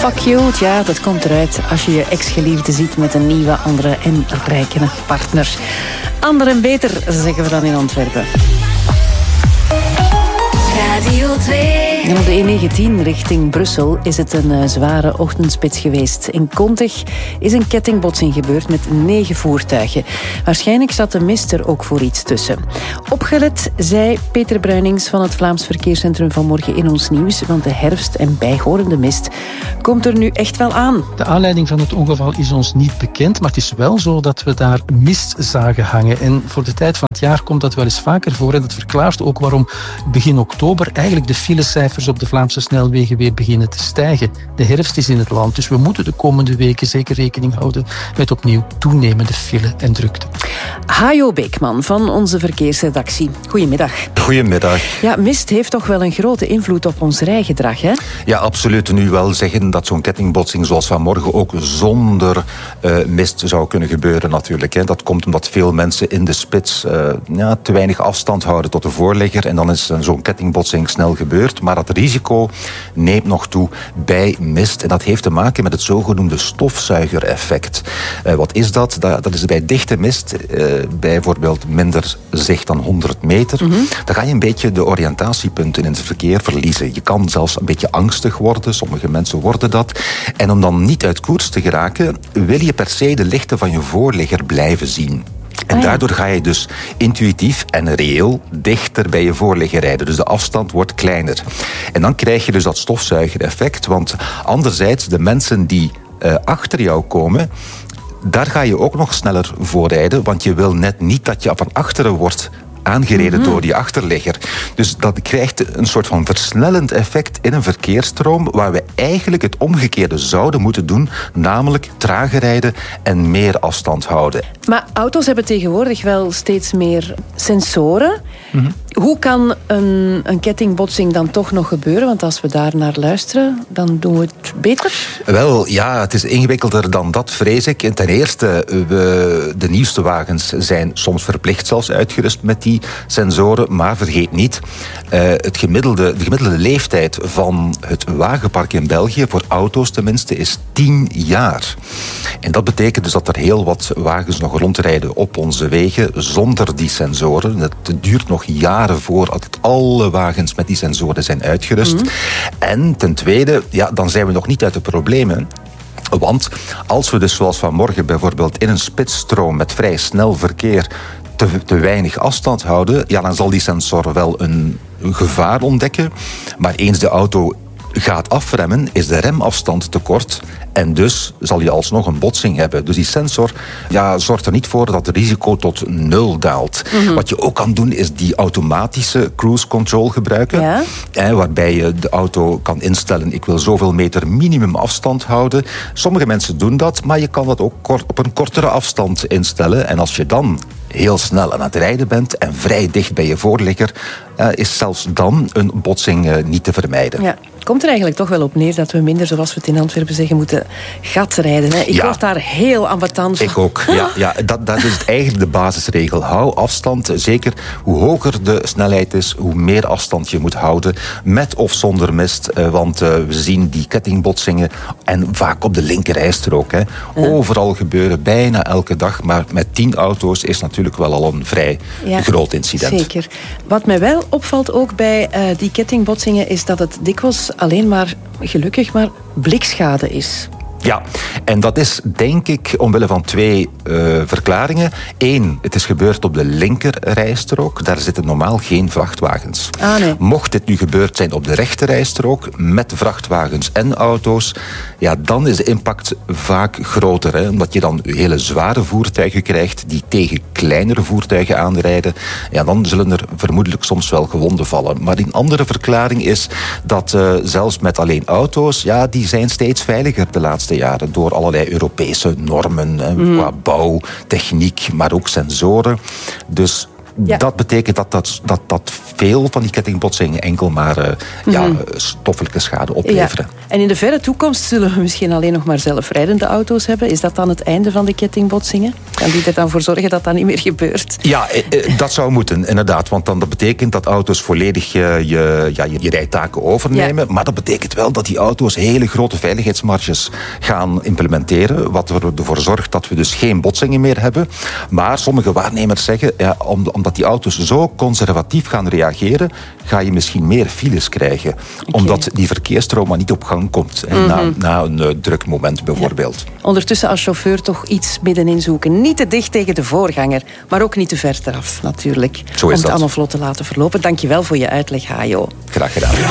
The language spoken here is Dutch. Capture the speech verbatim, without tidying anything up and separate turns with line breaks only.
Fuck you, ja, dat komt eruit als je je ex-geliefde ziet met een nieuwe, andere en rijkere partner. Ander en beter, zeggen we dan in Antwerpen.
Radio twee.
En op de E negentien richting Brussel is het een uh, zware ochtendspits geweest. In Kontich is een kettingbotsing gebeurd met negen voertuigen. Waarschijnlijk zat de mist er ook voor iets tussen. Opgelet, zei Peter Bruinings van het Vlaams Verkeerscentrum vanmorgen in ons nieuws, want de herfst en bijhorende mist komt er nu echt wel aan.
De aanleiding van het ongeval is ons niet bekend, maar het is wel zo dat we daar mist zagen hangen. En voor de tijd van het jaar komt dat wel eens vaker voor. En dat verklaart ook waarom begin oktober eigenlijk de filecijfers op de Vlaamse snelwegen weer beginnen te stijgen. De herfst is in het land, dus we moeten de komende weken zeker rekening houden met opnieuw toenemende file en drukte.
Hajo Beekman van onze verkeersredactie. Goedemiddag.
Goedemiddag.
Ja, mist heeft toch wel een grote invloed op ons rijgedrag, hè?
Ja, absoluut. Nu wel zeggen dat zo'n kettingbotsing zoals vanmorgen ook zonder uh, mist zou kunnen gebeuren natuurlijk. Hè. Dat komt omdat veel mensen in de spits uh, ja, te weinig afstand houden tot de voorligger en dan is uh, zo'n kettingbotsing snel gebeurd. Maar dat risico neemt nog toe bij mist en dat heeft te maken met het zogenoemde stofzuigereffect. Uh, wat is dat? dat? Dat is bij dichte mist, uh, bijvoorbeeld minder zicht dan honderd meter. Mm-hmm. Dan ga je een beetje de oriëntatiepunten in het verkeer verliezen. Je kan zelfs een beetje angstig worden, sommige mensen worden dat. En om dan niet uit koers te geraken, wil je per se de lichten van je voorligger blijven zien. En daardoor ga je dus intuïtief en reëel dichter bij je voorligger rijden. Dus de afstand wordt kleiner. En dan krijg je dus dat stofzuigereffect. Want anderzijds, de mensen die uh, achter jou komen, daar ga je ook nog sneller voor rijden. Want je wil net niet dat je van achteren wordt aangereden mm-hmm. door die achterligger. Dus dat krijgt een soort van versnellend effect in een verkeersstroom waar we eigenlijk het omgekeerde zouden moeten doen, namelijk trager rijden en meer afstand houden.
Maar auto's hebben tegenwoordig wel steeds meer sensoren. Mm-hmm. Hoe kan een, een kettingbotsing dan toch nog gebeuren? Want als we daar naar luisteren, dan doen we het beter?
Wel, ja, het is ingewikkelder dan dat, vrees ik. En ten eerste, we, de nieuwste wagens zijn soms verplicht zelfs uitgerust met die sensoren. Maar vergeet niet, uh, het gemiddelde, de gemiddelde leeftijd van het wagenpark in België, voor auto's tenminste, is tien jaar. En dat betekent dus dat er heel wat wagens nog rondrijden op onze wegen zonder die sensoren. Het duurt nog jaren voordat alle wagens met die sensoren zijn uitgerust. Mm-hmm. En ten tweede, ja, dan zijn we nog niet uit de problemen. Want als we dus zoals vanmorgen bijvoorbeeld in een spitsstroom met vrij snel verkeer te, te weinig afstand houden, ja, dan zal die sensor wel een gevaar ontdekken. Maar eens de auto gaat afremmen, is de remafstand te kort en dus zal je alsnog een botsing hebben. Dus die sensor ja, zorgt er niet voor dat het risico tot nul daalt. Mm-hmm. Wat je ook kan doen, is die automatische cruise control gebruiken. Ja. Eh, waarbij je de auto kan instellen, ik wil zoveel meter minimum afstand houden. Sommige mensen doen dat, maar je kan dat ook kort, op een kortere afstand instellen. En als je dan heel snel aan het rijden bent en vrij dicht bij je voorligger, uh, is zelfs dan een botsing uh, niet te vermijden.
Ja. Het komt er eigenlijk toch wel op neer dat we minder, zoals we het in Antwerpen zeggen, moeten gatrijden. Hè? Ik
ja.
word daar heel ambetant van.
Ik ook. Ja, ja, dat, dat is het eigenlijk de basisregel. Hou afstand. Zeker hoe hoger de snelheid is, hoe meer afstand je moet houden. Met of zonder mist. Want uh, we zien die kettingbotsingen en vaak op de linkerrijstrook. Hè. Ja. Overal gebeuren, bijna elke dag. Maar met tien auto's is natuurlijk wel al een vrij ja, groot incident.
Zeker. Wat mij wel opvalt ook bij uh, die kettingbotsingen is dat het dikwijls alleen maar, gelukkig maar, blikschade is.
Ja, en dat is denk ik omwille van twee uh, verklaringen. Eén, het is gebeurd op de linkerrijstrook. Daar zitten normaal geen vrachtwagens.
Ah, nee.
Mocht dit nu gebeurd zijn op de rechterrijstrook met vrachtwagens en auto's, ja, dan is de impact vaak groter. Hè, omdat je dan hele zware voertuigen krijgt die tegen kleinere voertuigen aanrijden. Ja, dan zullen er vermoedelijk soms wel gewonden vallen. Maar een andere verklaring is dat uh, zelfs met alleen auto's, ja, die zijn steeds veiliger de laatste jaren door allerlei Europese normen, mm. qua bouw, techniek, maar ook sensoren. Dus Ja. Dat betekent dat, dat, dat, dat veel van die kettingbotsingen enkel maar uh, mm-hmm. ja, stoffelijke schade opleveren.
Ja. En in de verre toekomst zullen we misschien alleen nog maar zelfrijdende auto's hebben. Is dat dan het einde van de kettingbotsingen? Kan die er dan voor zorgen dat dat niet meer gebeurt?
Ja, dat zou moeten, inderdaad. Want dan, dat betekent dat auto's volledig je, je, ja, je rijtaken overnemen. Ja. Maar dat betekent wel dat die auto's hele grote veiligheidsmarges gaan implementeren. Wat ervoor zorgt dat we dus geen botsingen meer hebben. Maar sommige waarnemers zeggen, ja, omdat die auto's zo conservatief gaan reageren, ga je misschien meer files krijgen. Okay. Omdat die verkeersstroom maar niet op gang komt. Mm-hmm. na, na een uh, druk moment bijvoorbeeld.
Ja. Ondertussen als chauffeur toch iets middenin zoeken. Niet te dicht tegen de voorganger, maar ook niet te ver eraf natuurlijk.
Zo is
om het
dat.
allemaal vlot te laten verlopen. Dank je wel voor je uitleg, Hajo.
Graag gedaan.